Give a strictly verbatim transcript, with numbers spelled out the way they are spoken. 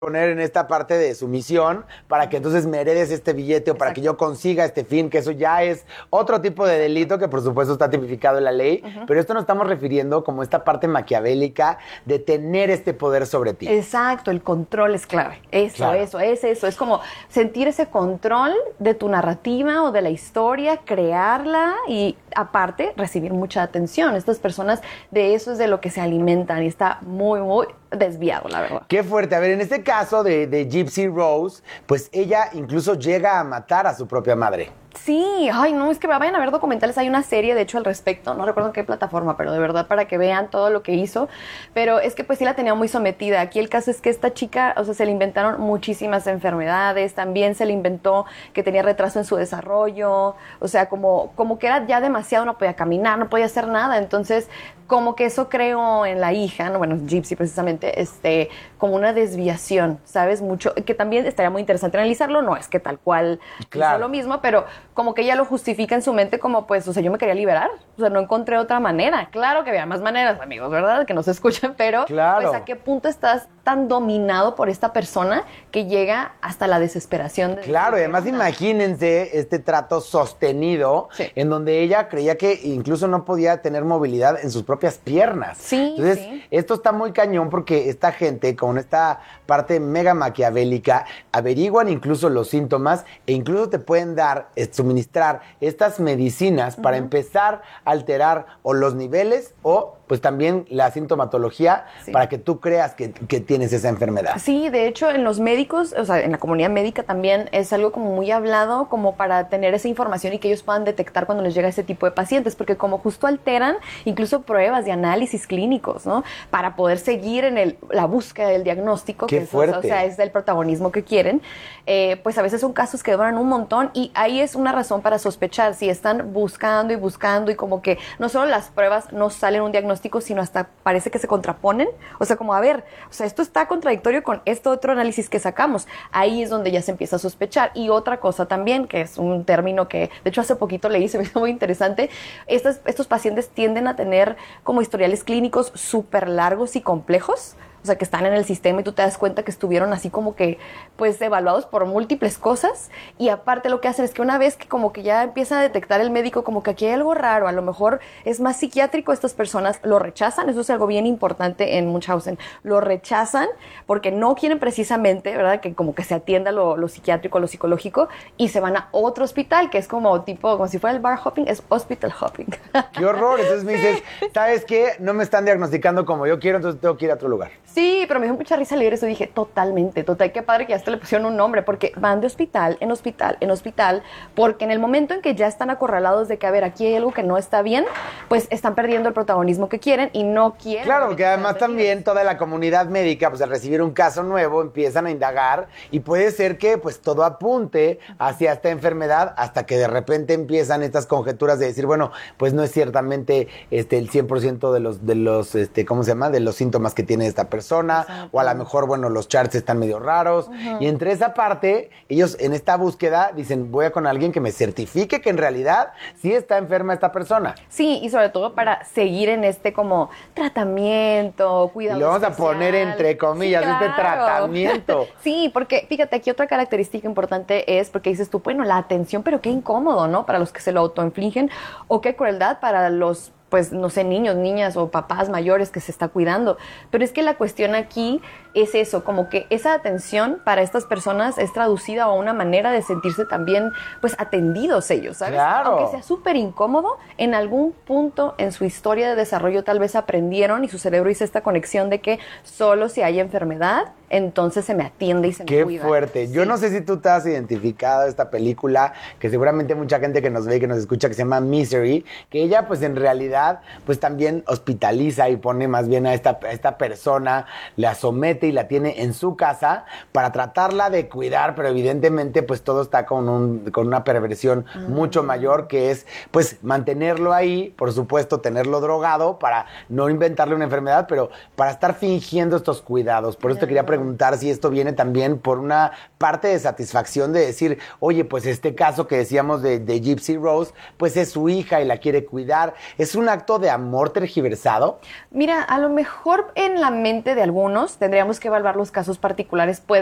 poner en esta parte de sumisión para que entonces me heredes este billete o para Exacto. que yo consiga este fin, que eso ya es otro tipo de delito que por supuesto está tipificado en la ley, uh-huh. pero esto nos estamos refiriendo como esta parte maquiavélica de tener este poder sobre ti. Exacto, el control es clave. Eso, Claro. eso, es eso. Es como sentir ese control de tu narrativa o de la historia, crearla y aparte recibir mucha atención. Estas personas de eso es de lo que se alimentan y está muy, muy desviado, la verdad. Qué fuerte. A ver, en este caso de, de Gypsy Rose, pues ella incluso llega a matar a su propia madre. Sí, ay no, es que vayan a ver documentales, hay una serie de hecho al respecto, no recuerdo en qué plataforma, pero de verdad para que vean todo lo que hizo, pero es que pues sí la tenía muy sometida. Aquí el caso es que esta chica, o sea, se le inventaron muchísimas enfermedades, también se le inventó que tenía retraso en su desarrollo, o sea, como, como que era ya demasiado, no podía caminar, no podía hacer nada, entonces como que eso creó en la hija, no, bueno, Gypsy precisamente, este, como una desviación, ¿sabes? Mucho, que también estaría muy interesante analizarlo, no es que tal cual Claro. hizo lo mismo, pero como que ella lo justifica en su mente como, pues, o sea, yo me quería liberar, o sea, no encontré otra manera. Claro que había más maneras, amigos, ¿verdad? Que no se escuchen, pero Claro. pues, ¿a qué punto estás tan dominado por esta persona que llega hasta la desesperación? De Claro, y además imagínense este trato sostenido Sí. en donde ella creía que incluso no podía tener movilidad en sus propias piernas. Sí, Entonces, sí. esto está muy cañón porque esta gente con esta parte mega maquiavélica averiguan incluso los síntomas e incluso te pueden dar, eh, suministrar estas medicinas para Ujú. empezar a alterar o los niveles o pues también la sintomatología Sí. para que tú creas que, que tienes esa enfermedad. Sí, de hecho, en los médicos, o sea, en la comunidad médica también es algo como muy hablado como para tener esa información y que ellos puedan detectar cuando les llega ese tipo de pacientes, porque como justo alteran incluso pruebas de análisis clínicos, ¿no? Para poder seguir en el, la búsqueda del diagnóstico, ¡Qué que es, fuerte! o sea, es del protagonismo que quieren, eh, pues a veces son casos que duran un montón y ahí es una razón para sospechar si están buscando y buscando y como que no solo las pruebas no salen un diagnóstico, sino hasta parece que se contraponen, o sea, como a ver, o sea, esto está contradictorio con este otro análisis que sacamos, ahí es donde ya se empieza a sospechar. Y otra cosa también, que es un término que de hecho hace poquito leí, se me hizo muy interesante, estos, estos pacientes tienden a tener como historiales clínicos súper largos y complejos, o sea, que están en el sistema y tú te das cuenta que estuvieron así como que, pues, evaluados por múltiples cosas y aparte lo que hacen es que una vez que como que ya empieza a detectar el médico como que aquí hay algo raro, a lo mejor es más psiquiátrico, estas personas lo rechazan, eso es algo bien importante en Munchausen, lo rechazan porque no quieren precisamente, ¿verdad?, que como que se atienda lo, lo psiquiátrico, lo psicológico y se van a otro hospital, que es como tipo, como si fuera el bar hopping, es hospital hopping. ¡Qué horror! Entonces me dices, ¿sabes qué? No me están diagnosticando como yo quiero, entonces tengo que ir a otro lugar. Sí, pero me dio mucha risa leer eso. Dije, totalmente, total, qué padre que ya hasta le pusieron un nombre, porque van de hospital en hospital en hospital, porque en el momento en que ya están acorralados de que, a ver, aquí hay algo que no está bien, pues están perdiendo el protagonismo que quieren y no quieren. Claro, que además también toda la comunidad médica, pues al recibir un caso nuevo, empiezan a indagar y puede ser que pues todo apunte hacia esta enfermedad hasta que de repente empiezan estas conjeturas de decir, bueno, pues no es ciertamente este, el cien por ciento de los, de los este, ¿cómo se llama? De los síntomas que tiene esta persona. Exacto. O a lo mejor, bueno, los charts están medio raros. Uh-huh. Y entre esa parte, ellos en esta búsqueda dicen, voy a con alguien que me certifique que en realidad sí está enferma esta persona. Sí, y sobre todo para seguir en este como tratamiento, cuidado y lo vamos especial. A poner entre comillas, sí, claro. Este tratamiento. Sí, porque fíjate, aquí otra característica importante es, porque dices tú, bueno, la atención, pero qué incómodo, ¿no? Para los que se lo autoinfligen, o qué crueldad para los, pues, no sé, niños, niñas o papás mayores que se está cuidando. Pero es que la cuestión aquí es eso, como que esa atención para estas personas es traducida a una manera de sentirse también, pues, atendidos ellos, ¿sabes? Claro. Aunque sea súper incómodo, en algún punto en su historia de desarrollo tal vez aprendieron y su cerebro hizo esta conexión de que solo si hay enfermedad, entonces se me atiende y se me Qué cuida. Qué fuerte. Sí. Yo no sé si tú te has identificado esta película, que seguramente mucha gente que nos ve y que nos escucha, que se llama Misery, que ella, pues, en realidad, pues, también hospitaliza y pone más bien a esta, a esta persona, la somete y la tiene en su casa para tratarla de cuidar, pero evidentemente pues todo está con, un, con una perversión uh-huh. mucho mayor, que es pues mantenerlo ahí, por supuesto tenerlo drogado para no inventarle una enfermedad, pero para estar fingiendo estos cuidados. Por eso te quería preguntar si esto viene también por una parte de satisfacción de decir, oye, pues este caso que decíamos de, de Gypsy Rose, pues es su hija y la quiere cuidar. ¿Es un acto de amor tergiversado? Mira, a lo mejor en la mente de algunos tendríamos tenemos que evaluar los casos particulares. Puede